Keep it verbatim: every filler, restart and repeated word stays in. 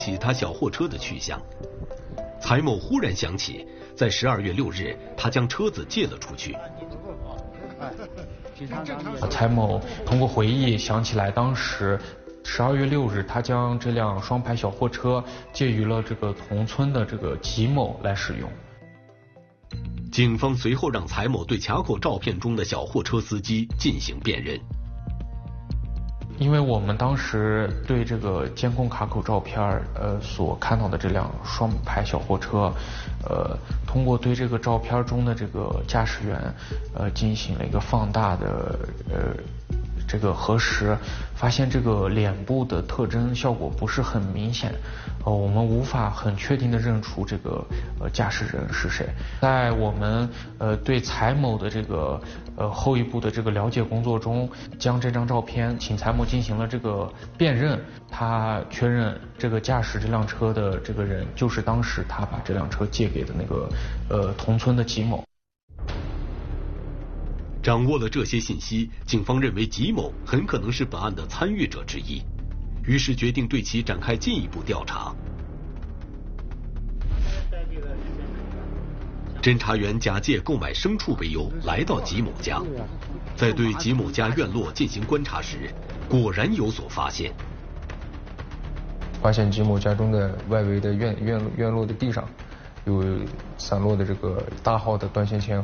起他小货车的去向。蔡某忽然想起，在十二月六日，他将车子借了出去。 蔡某通过回忆想起来，当时十二月六日，他将这辆双排小货车借予了这个同村的这个吉某来使用。 警方随后让蔡某对卡口照片中的小货车司机进行辨认。 因为我们当时对这个监控卡口照片，呃，所看到的这辆双排小货车，呃，通过对这个照片中的这个驾驶员，呃，进行了一个放大的，呃，这个核实，发现这个脸部的特征效果不是很明显，呃，我们无法很确定的认出这个呃驾驶人是谁。在我们呃对蔡某的这个呃后一步的这个了解工作中，将这张照片请蔡某进行了这个辨认，他确认这个驾驶这辆车的这个人就是当时他把这辆车借给的那个呃同村的吉某。 掌握了这些信息，警方认为吉某很可能是本案的参与者之一，于是决定对其展开进一步调查。侦查员假借购买牲畜为由来到吉某家，在对吉某家院落进行观察时，果然有所发现。 发现吉某家中的外围的院院院落的地上有散落的这个大号的短线铅